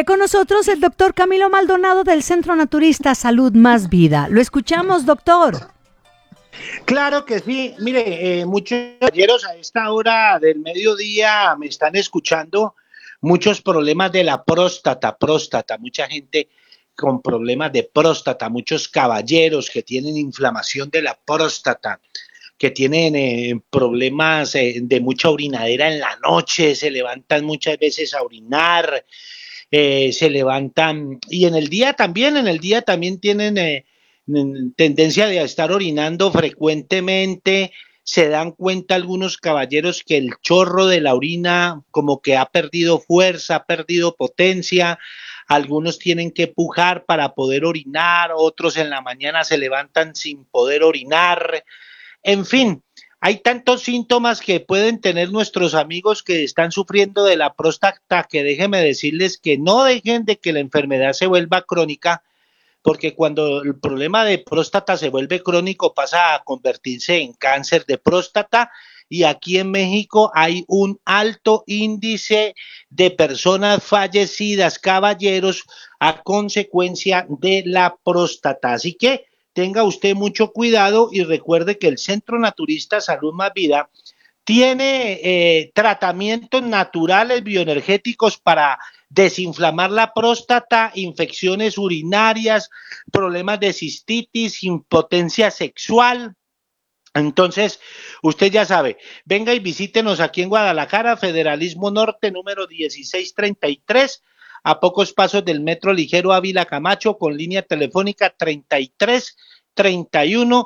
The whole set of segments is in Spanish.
Sigue con nosotros el doctor Camilo Maldonado del Centro Naturista Salud Más Vida. Lo escuchamos, doctor. Claro que sí. Mire, muchos caballeros a esta hora del mediodía me están escuchando. Muchos problemas de la próstata, mucha gente con problemas de próstata, muchos caballeros que tienen inflamación de la próstata, que tienen problemas de mucha orinadera en la noche, se levantan muchas veces a orinar, se levantan y en el día también tienen tendencia de estar orinando frecuentemente. Se dan cuenta algunos caballeros que el chorro de la orina como que ha perdido fuerza, ha perdido potencia. Algunos tienen que pujar para poder orinar, otros en la mañana se levantan sin poder orinar. En fin, hay tantos síntomas que pueden tener nuestros amigos que están sufriendo de la próstata, que déjenme decirles que no dejen de que la enfermedad se vuelva crónica, porque cuando el problema de próstata se vuelve crónico pasa a convertirse en cáncer de próstata, y aquí en México hay un alto índice de personas fallecidas, caballeros, a consecuencia de la próstata. Así que tenga usted mucho cuidado y recuerde que el Centro Naturista Salud Más Vida tiene tratamientos naturales bioenergéticos para desinflamar la próstata, infecciones urinarias, problemas de cistitis, impotencia sexual. Entonces, usted ya sabe, venga y visítenos aquí en Guadalajara, Federalismo Norte, número 1633, a pocos pasos del Metro Ligero Ávila Camacho, con línea telefónica 33 31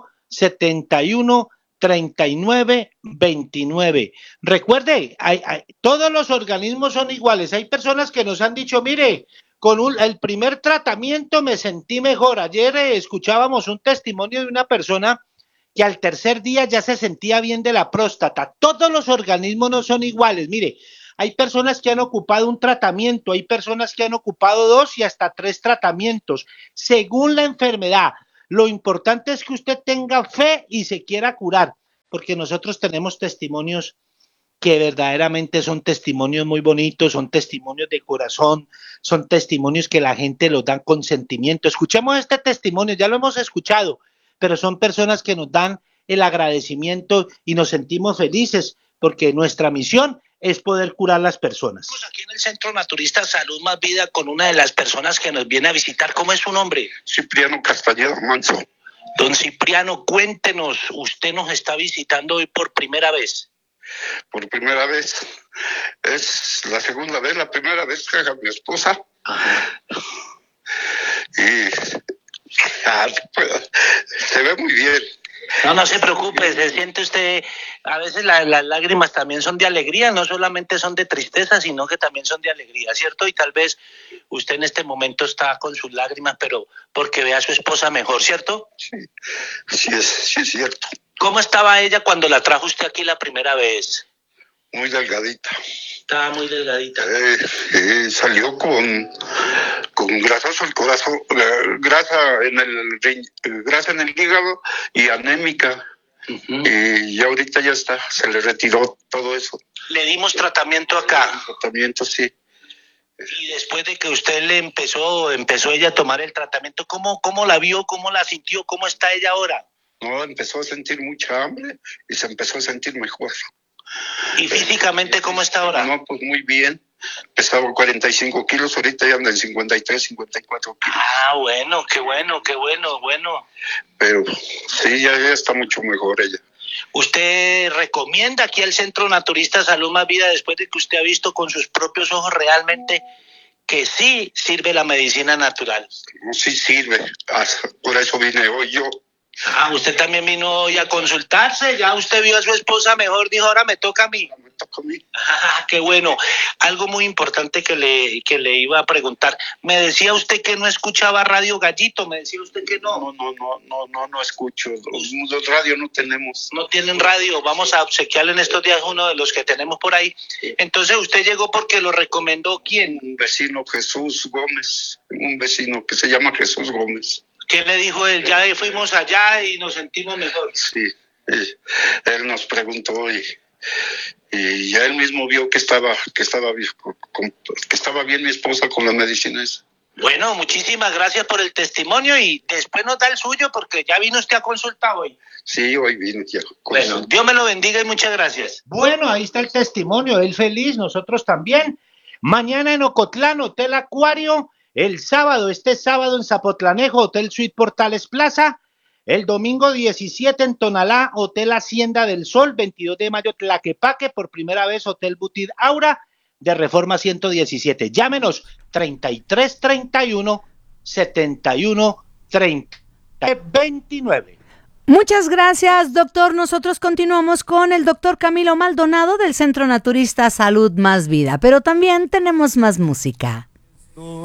71 39 29. Recuerde, todos los organismos son iguales. Hay personas que nos han dicho, mire, el primer tratamiento me sentí mejor. Ayer escuchábamos un testimonio de una persona que al tercer día ya se sentía bien de la próstata. Todos los organismos no son iguales. Mire, hay personas que han ocupado un tratamiento, hay personas que han ocupado 2 y hasta 3 tratamientos, según la enfermedad. Lo importante es que usted tenga fe y se quiera curar, porque nosotros tenemos testimonios que verdaderamente son testimonios muy bonitos, son testimonios de corazón, son testimonios que la gente los da con sentimiento. Escuchemos este testimonio, ya lo hemos escuchado, pero son personas que nos dan el agradecimiento y nos sentimos felices porque nuestra misión es poder curar a las personas. Estamos aquí en el Centro Naturista Salud Más Vida con una de las personas que nos viene a visitar. ¿Cómo es su nombre? Cipriano Castañeda Manso. Don Cipriano, cuéntenos, usted nos está visitando hoy por primera vez. Por primera vez, es la segunda vez, la primera vez que haga mi esposa. Ajá. Y se ve muy bien. No se preocupe, se siente usted, a veces las lágrimas también son de alegría, no solamente son de tristeza, sino que también son de alegría, ¿cierto? Y tal vez usted en este momento está con sus lágrimas, pero porque ve a su esposa mejor, ¿cierto? Sí es cierto. ¿Cómo estaba ella cuando la trajo usted aquí la primera vez? Muy delgadita. Estaba muy delgadita. Salió con grasoso el corazón, grasa en el hígado y anémica. Uh-huh. Y ya ahorita ya está, se le retiró todo eso. Le dimos tratamiento acá. Tratamiento, sí. Y después de que usted empezó ella a tomar el tratamiento, ¿cómo la vio, cómo la sintió, cómo está ella ahora? No, empezó a sentir mucha hambre y se empezó a sentir mejor. ¿Y físicamente cómo está ahora? No, pues muy bien. Pesaba 45 kilos, ahorita ya anda en 53, 54 kilos. Ah, bueno, qué bueno. Pero sí, ya está mucho mejor ella. ¿Usted recomienda aquí al Centro Naturista Salud Más Vida, después de que usted ha visto con sus propios ojos realmente que sí sirve la medicina natural? No, sí sirve. Por eso vine hoy yo. Ah, usted también vino hoy a consultarse, ya usted vio a su esposa mejor, dijo, ahora me toca a mí. Me toca a mí. Ah, qué bueno. Algo muy importante que le iba a preguntar. Me decía usted que no escuchaba Radio Gallito, me decía usted que no. No escucho. Los radios no tenemos. No tienen radio, vamos a obsequiarle en estos días uno de los que tenemos por ahí. Entonces, ¿usted llegó porque lo recomendó quién? Un vecino, Jesús Gómez, un vecino que se llama Jesús Gómez. ¿Qué le dijo él? Ya fuimos allá y nos sentimos mejor. Sí, él nos preguntó Y ya él mismo vio que estaba bien mi esposa con la medicina esa. Bueno, muchísimas gracias por el testimonio y después nos da el suyo porque ya vino usted a consultar hoy. Sí, hoy vino ya. Bueno, Dios me lo bendiga y muchas gracias. Bueno, ahí está el testimonio, él feliz, nosotros también. Mañana en Ocotlán, Hotel Acuario. Este sábado en Zapotlanejo, Hotel Suite Portales Plaza. El domingo 17 en Tonalá, Hotel Hacienda del Sol. 22 de mayo, Tlaquepaque, por primera vez Hotel Boutique Aura de Reforma 117. Llámenos 33 31 71 30 29. Muchas gracias, doctor. Nosotros continuamos con el doctor Camilo Maldonado del Centro Naturista Salud Más Vida, pero también tenemos más música.